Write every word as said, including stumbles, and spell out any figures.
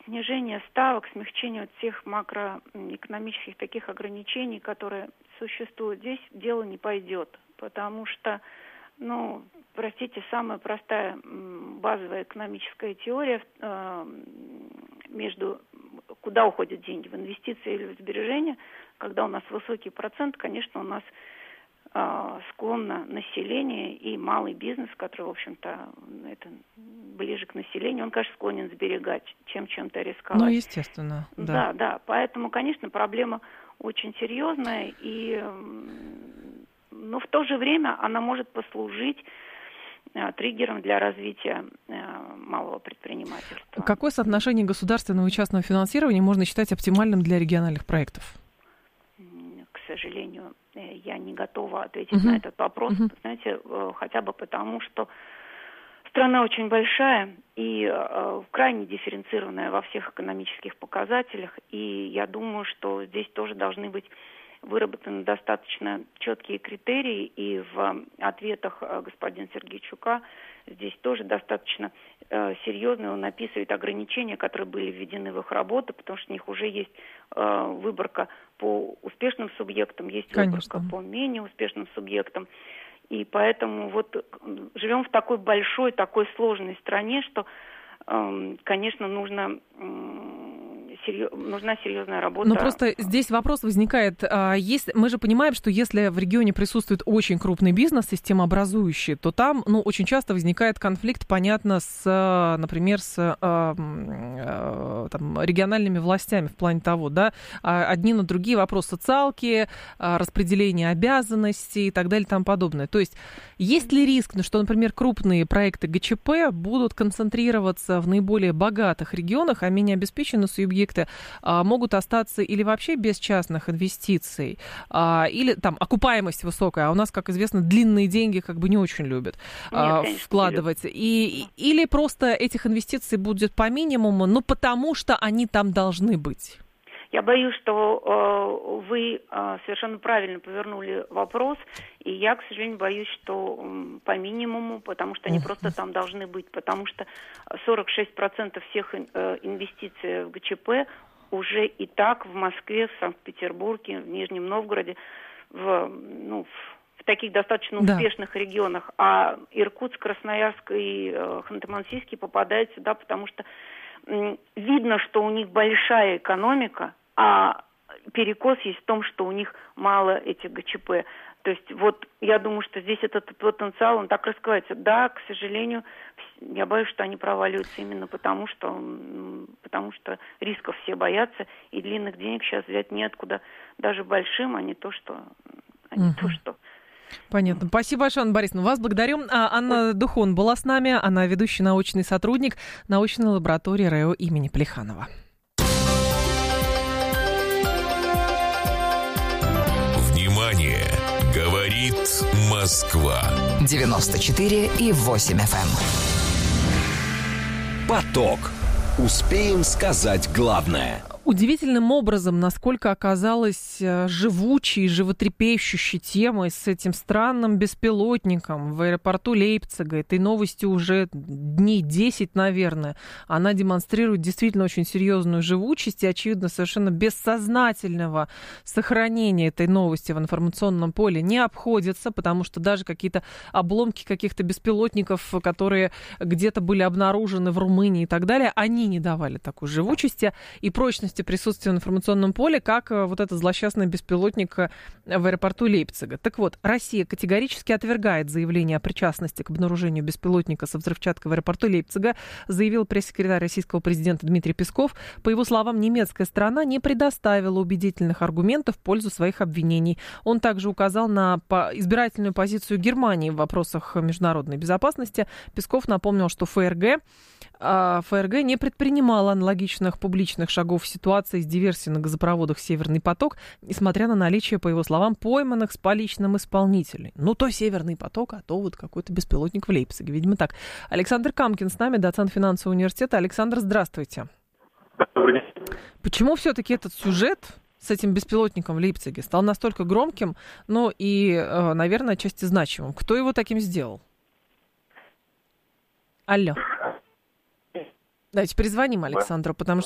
снижение ставок, смягчение вот всех макроэкономических таких ограничений, которые существуют, здесь дело не пойдет, потому что, ну, простите, самая простая базовая экономическая теория э, между куда уходят деньги, в инвестиции или в сбережения, когда у нас высокий процент, конечно, у нас э, склонно население и малый бизнес, который, в общем-то, это ближе к населению, он, конечно, склонен сберегать, чем чем-то рисковать. Ну, естественно, да. Да, да, поэтому, конечно, проблема очень серьезная, и, но в то же время она может послужить триггером для развития малого предпринимательства. Какое соотношение государственного и частного финансирования можно считать оптимальным для региональных проектов? К сожалению, я не готова ответить uh-huh. на этот вопрос, uh-huh. знаете, хотя бы потому, что страна очень большая и э, крайне дифференцированная во всех экономических показателях, и я думаю, что здесь тоже должны быть выработаны достаточно четкие критерии, и в ответах э, господина Сергейчука здесь тоже достаточно э, серьезно он описывает ограничения, которые были введены в их работу, потому что у них уже есть э, выборка по успешным субъектам, есть Конечно. выборка по менее успешным субъектам. И поэтому вот живем в такой большой, такой сложной стране, что, э, конечно, нужно, э, серьез, нужна серьезная работа. Но просто здесь вопрос возникает, а, если, мы же понимаем, что если в регионе присутствует очень крупный бизнес, системообразующий, то там, ну, очень часто возникает конфликт, понятно, с, например, с а, а, там, региональными властями в плане того, да, одни на другие вопросы социалки, распределение обязанностей и так далее и тому подобное. То есть есть ли риск, что, например, крупные проекты ГЧП будут концентрироваться в наиболее богатых регионах, а менее обеспеченные субъекты а, могут остаться или вообще без частных инвестиций, а, или там окупаемость высокая, а у нас, как известно, длинные деньги как бы не очень любят а, Нет, вкладывать. И, или просто этих инвестиций будет по минимуму, ну потому что они там должны быть? Я боюсь, что э, вы э, совершенно правильно повернули вопрос, и я, к сожалению, боюсь, что э, по минимуму, потому что они uh-huh. просто там должны быть, потому что сорок шесть процентов всех э, инвестиций в ГЧП уже и так в Москве, в Санкт-Петербурге, в Нижнем Новгороде, в, ну, в, в таких достаточно да. успешных регионах, а Иркутск, Красноярск и э, Ханты-Мансийский попадают сюда, потому что видно, что у них большая экономика, а перекос есть в том, что у них мало этих ГЧП. То есть вот я думаю, что здесь этот потенциал, он так раскрывается. Да, к сожалению, я боюсь, что они проваливаются именно потому, что, потому что рисков все боятся, и длинных денег сейчас взять неоткуда даже большим, а не то, что... А не угу. то, что... Понятно. Спасибо большое, Анна Борисовна. Вас благодарю. Анна Духон была с нами. Она ведущий научный сотрудник научной лаборатории РАО имени Плеханова. Внимание! Говорит Москва. девяносто четыре и восемь эф эм. Поток. Успеем сказать главное. Удивительным образом, насколько оказалась живучей, животрепещущей темой с этим странным беспилотником в аэропорту Лейпцига. Этой новости уже дней десять, наверное. Она демонстрирует действительно очень серьезную живучесть и, очевидно, совершенно бессознательного сохранения этой новости в информационном поле не обходится, потому что даже какие-то обломки каких-то беспилотников, которые где-то были обнаружены в Румынии и так далее, они не давали такой живучести и прочности присутствия в информационном поле, как вот этот злосчастный беспилотник в аэропорту Лейпцига. Так вот, Россия категорически отвергает заявление о причастности к обнаружению беспилотника со взрывчаткой в аэропорту Лейпцига, заявил пресс-секретарь российского президента Дмитрий Песков. По его словам, немецкая сторона не предоставила убедительных аргументов в пользу своих обвинений. Он также указал на избирательную позицию Германии в вопросах международной безопасности. Песков напомнил, что ФРГ, ФРГ не предпринимала аналогичных публичных шагов в ситуации с диверсией на газопроводах «Северный поток», несмотря на наличие, по его словам, пойманных с поличным исполнителей. Ну, то «Северный поток», а то вот какой-то беспилотник в Лейпциге. Видимо, так. Александр Камкин с нами, доцент финансового университета. Александр, здравствуйте. Добрый день. Почему все-таки этот сюжет с этим беспилотником в Лейпциге стал настолько громким, ну и, наверное, отчасти значимым? Кто его таким сделал? Алло. Давайте перезвоним Александру, потому что